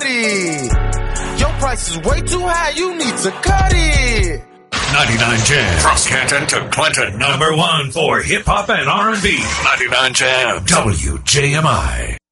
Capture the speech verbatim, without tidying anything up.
it. Your price is way too high, you need to cut it. ninety-nine Jam. From Canton to Clinton. Number one for hip-hop and R and B. ninety-nine Jam. W J M I.